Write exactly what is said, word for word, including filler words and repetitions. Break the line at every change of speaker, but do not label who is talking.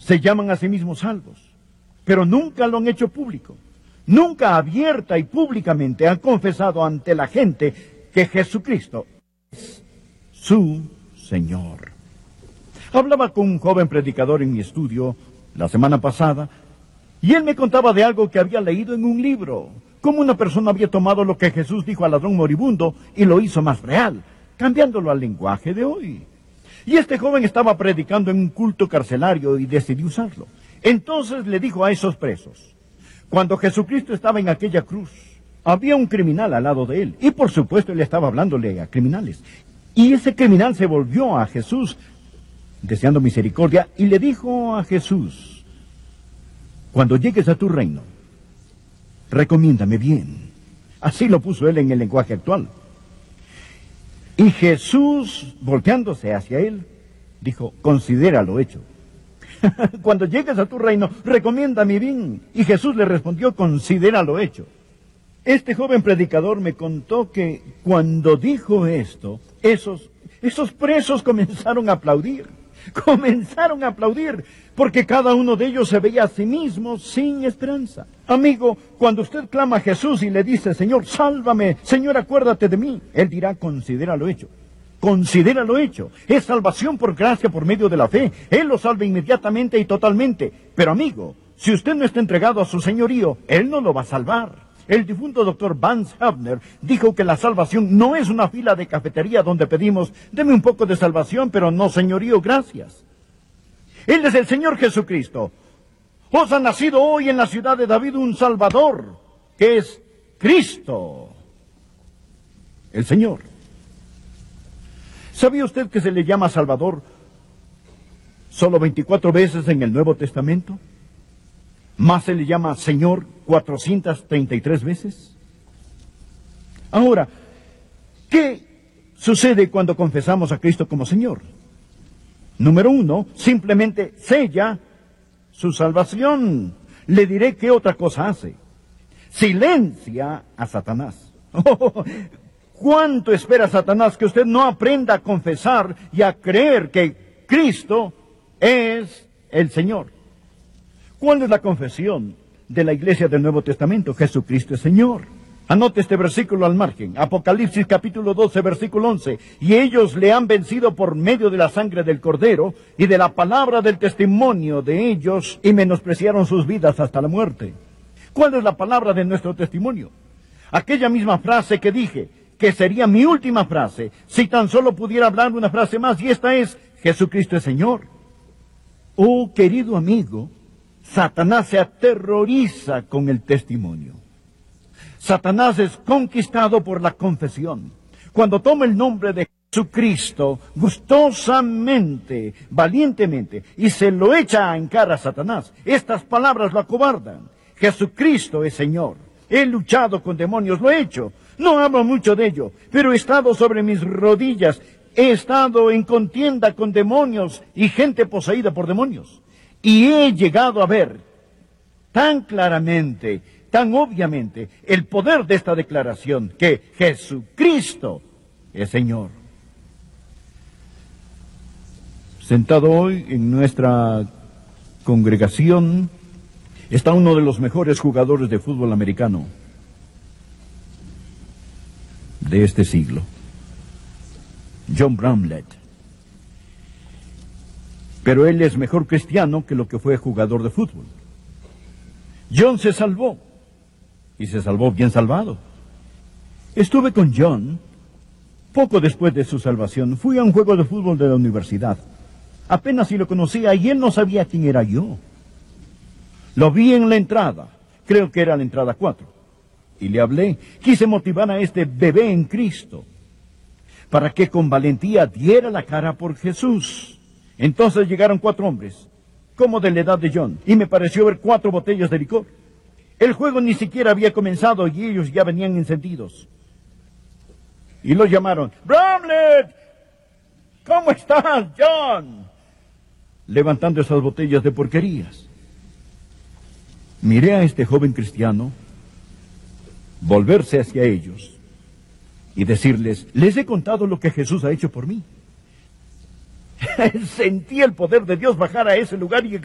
Se llaman a sí mismos salvos, pero nunca lo han hecho público. Nunca abierta y públicamente han confesado ante la gente que Jesucristo es su Señor. Hablaba con un joven predicador en mi estudio la semana pasada, y él me contaba de algo que había leído en un libro, cómo una persona había tomado lo que Jesús dijo al ladrón moribundo y lo hizo más real, cambiándolo al lenguaje de hoy. Y este joven estaba predicando en un culto carcelario y decidió usarlo. Entonces le dijo a esos presos: cuando Jesucristo estaba en aquella cruz, había un criminal al lado de él, y por supuesto él estaba hablándole a criminales. Y ese criminal se volvió a Jesús, deseando misericordia, y le dijo a Jesús: cuando llegues a tu reino, recomiéndame bien. Así lo puso él en el lenguaje actual. Y Jesús, volteándose hacia él, dijo: considera lo hecho. Cuando llegues a tu reino, recomiéndame bien. Y Jesús le respondió: considera lo hecho. Este joven predicador me contó que cuando dijo esto, esos, esos presos comenzaron a aplaudir. Comenzaron a aplaudir, porque cada uno de ellos se veía a sí mismo sin esperanza. Amigo, cuando usted clama a Jesús y le dice: Señor, sálvame, Señor, acuérdate de mí, Él dirá: considera lo hecho. Considera lo hecho. Es salvación por gracia por medio de la fe. Él lo salva inmediatamente y totalmente. Pero amigo, si usted no está entregado a su señorío, Él no lo va a salvar. El difunto doctor Vance Havner dijo que la salvación no es una fila de cafetería donde pedimos: deme un poco de salvación, pero no señorío, gracias. Él es el Señor Jesucristo. Os ha nacido hoy en la ciudad de David un Salvador, que es Cristo, el Señor. ¿Sabía usted que se le llama Salvador solo veinticuatro veces en el Nuevo Testamento? ¿Más se le llama Señor cuatrocientas treinta y tres veces? Ahora, ¿qué sucede cuando confesamos a Cristo como Señor? Número uno, simplemente sella su salvación. Le diré qué otra cosa hace. Silencia a Satanás. Oh, ¿cuánto espera Satanás que usted no aprenda a confesar y a creer que Cristo es el Señor? ¿Cuál es la confesión de la iglesia del Nuevo Testamento? Jesucristo es Señor. Anote este versículo al margen. Apocalipsis capítulo doce, versículo once. Y ellos le han vencido por medio de la sangre del Cordero y de la palabra del testimonio de ellos, y menospreciaron sus vidas hasta la muerte. ¿Cuál es la palabra de nuestro testimonio? Aquella misma frase que dije, que sería mi última frase, si tan solo pudiera hablar una frase más, y esta es: Jesucristo es Señor. Oh, querido amigo, Satanás se aterroriza con el testimonio. Satanás es conquistado por la confesión. Cuando toma el nombre de Jesucristo gustosamente, valientemente, y se lo echa en cara a Satanás, estas palabras lo acobardan. Jesucristo es Señor. He luchado con demonios, lo he hecho. No hablo mucho de ello, pero he estado sobre mis rodillas. He estado en contienda con demonios y gente poseída por demonios. Y he llegado a ver tan claramente, tan obviamente, el poder de esta declaración, que Jesucristo es Señor. Sentado hoy en nuestra congregación está uno de los mejores jugadores de fútbol americano de este siglo, John Bramlett. Pero él es mejor cristiano que lo que fue jugador de fútbol. John se salvó, y se salvó bien salvado. Estuve con John poco después de su salvación. Fui a un juego de fútbol de la universidad. Apenas si lo conocía, y él no sabía quién era yo. Lo vi en la entrada, creo que era la entrada cuatro, y le hablé. Quise motivar a este bebé en Cristo para que con valentía diera la cara por Jesús. Entonces llegaron cuatro hombres, como de la edad de John, y me pareció ver cuatro botellas de licor. El juego ni siquiera había comenzado y ellos ya venían encendidos. Y los llamaron: ¡Bramlett! ¿Cómo estás, John? Levantando esas botellas de porquerías. Miré a este joven cristiano volverse hacia ellos y decirles: les he contado lo que Jesús ha hecho por mí. Sentí el poder de Dios bajar a ese lugar y